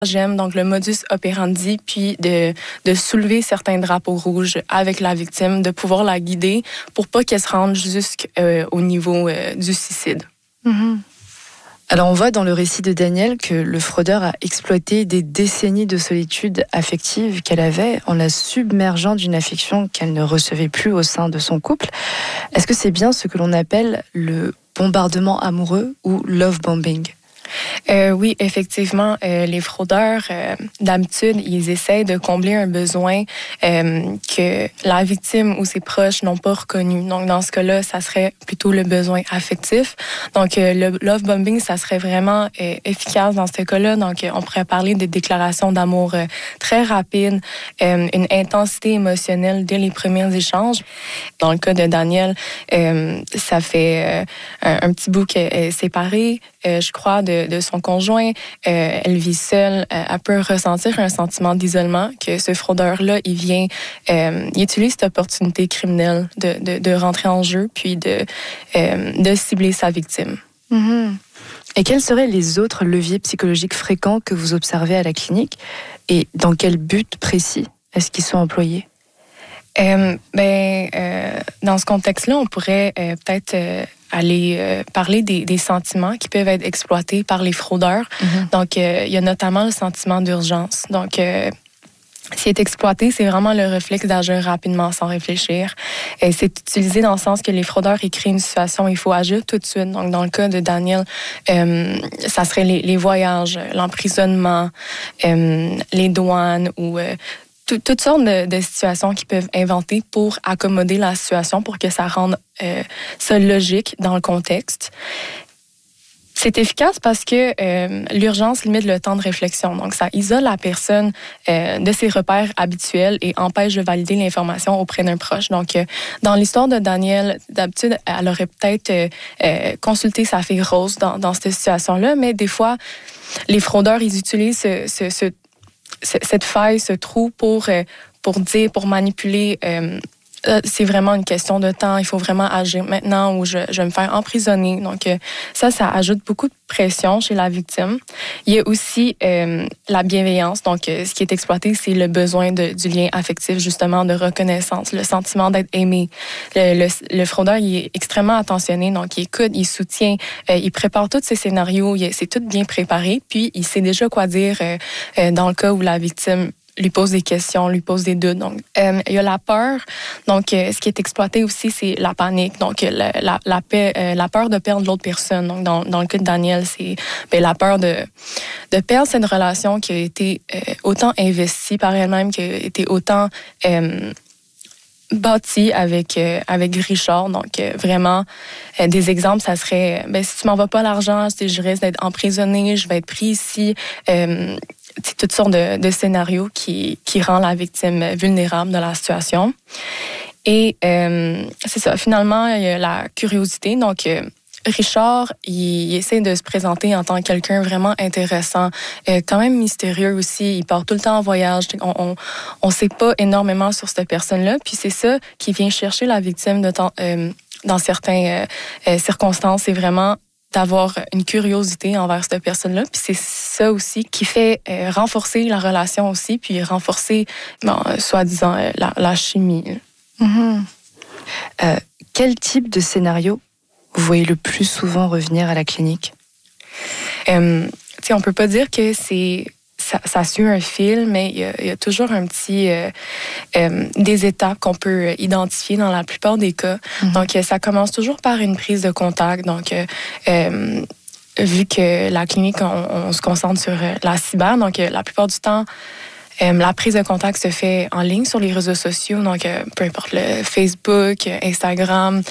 J'aime donc le modus operandi, puis de soulever certains drapeaux rouges avec la victime, de pouvoir la guider pour pas qu'elle se rende jusqu'au niveau du suicide. Mm-hmm. Alors on voit dans le récit de Danielle que le fraudeur a exploité des décennies de solitude affective qu'elle avait en la submergeant d'une affection qu'elle ne recevait plus au sein de son couple. Est-ce que c'est bien ce que l'on appelle le bombardement amoureux ou love bombing ? Oui, effectivement, les fraudeurs, d'habitude, ils essaient de combler un besoin que la victime ou ses proches n'ont pas reconnu. Donc, dans ce cas-là, ça serait plutôt le besoin affectif. Donc, le love bombing, ça serait vraiment efficace dans ce cas-là. Donc, on pourrait parler des déclarations d'amour très rapides, une intensité émotionnelle dès les premiers échanges. Dans le cas de Danielle, ça fait un petit bout qu'elle est séparée, je crois, de son conjoint. Elle vit seule. Elle peut ressentir un sentiment d'isolement que ce fraudeur-là, il utilise cette opportunité criminelle de rentrer en jeu puis de cibler sa victime. Mm-hmm. Et quels seraient les autres leviers psychologiques fréquents que vous observez à la clinique et dans quel but précis est-ce qu'ils sont employés? Dans ce contexte-là, on pourrait peut-être aller parler des sentiments qui peuvent être exploités par les fraudeurs. Mm-hmm. Donc, il y a notamment le sentiment d'urgence. Donc, ce qui est exploité, c'est vraiment le réflexe d'agir rapidement sans réfléchir. Et c'est utilisé dans le sens que les fraudeurs, ils créent une situation, il faut agir tout de suite. Donc, dans le cas de Danielle, ça serait les voyages, l'emprisonnement, les douanes ou toutes sortes de situations qu'ils peuvent inventer pour accommoder la situation, pour que ça rende ça logique dans le contexte. C'est efficace parce que l'urgence limite le temps de réflexion. Donc, ça isole la personne de ses repères habituels et empêche de valider l'information auprès d'un proche. Donc, dans l'histoire de Danielle, d'habitude, elle aurait peut-être consulté sa fille Rose dans cette situation-là, mais des fois, les fraudeurs, ils utilisent cette faille, ce trou pour manipuler. C'est vraiment une question de temps. Il faut vraiment agir maintenant ou je vais me faire emprisonner. Donc, ça ajoute beaucoup de pression chez la victime. Il y a aussi la bienveillance. Donc, ce qui est exploité, c'est le besoin du lien affectif, justement, de reconnaissance, le sentiment d'être aimé. Le fraudeur, il est extrêmement attentionné. Donc, il écoute, il soutient, il prépare tous ses scénarios. C'est tout bien préparé. Puis, il sait déjà quoi dire dans le cas où la victime lui pose des questions, lui pose des doutes. Donc, il y a la peur. Donc, ce qui est exploité aussi, c'est la panique. Donc, la peur de perdre l'autre personne. Donc, dans le cas de Danielle, c'est la peur de perdre cette relation qui a été autant investie par elle-même, qui a été autant bâtie avec Richard. Donc, vraiment, des exemples, ça serait, si tu m'en vas pas l'argent, je risque d'être emprisonnée, je vais être pris ici. C'est toutes sortes de scénarios qui rend la victime vulnérable de la situation. Et c'est ça, finalement, il y a la curiosité. Donc, Richard, il essaie de se présenter en tant que quelqu'un vraiment intéressant, quand même mystérieux aussi. Il part tout le temps en voyage. On sait pas énormément sur cette personne-là. Puis c'est ça qui vient chercher la victime dans certaines circonstances. C'est vraiment d'avoir une curiosité envers cette personne-là. Puis c'est ça aussi qui fait renforcer la relation aussi, puis renforcer, soi-disant, la chimie. Mm-hmm. Quel type de scénario vous voyez le plus souvent revenir à la clinique? On peut pas dire que ça suit un fil, mais il y a toujours un petit des étapes qu'on peut identifier dans la plupart des cas. Mm-hmm. Donc, ça commence toujours par une prise de contact. Donc, vu que la clinique, on se concentre sur la cyber, donc la plupart du temps, la prise de contact se fait en ligne sur les réseaux sociaux, donc peu importe le Facebook, Instagram,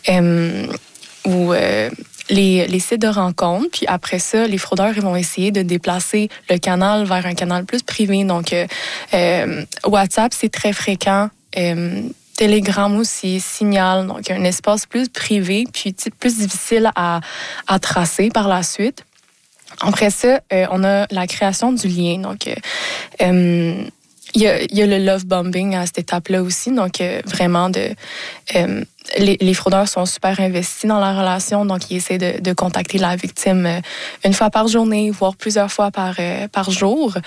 ou les sites de rencontres. Puis après ça, les fraudeurs ils vont essayer de déplacer le canal vers un canal plus privé. Donc, WhatsApp, c'est très fréquent. Telegram aussi, Signal. Donc, un espace plus privé, puis plus difficile à tracer par la suite. Après ça, on a la création du lien. Donc, Il y a le love bombing à cette étape-là aussi. Donc, vraiment, les fraudeurs sont super investis dans la relation. Donc, ils essaient de contacter la victime une fois par journée, voire plusieurs fois par jour.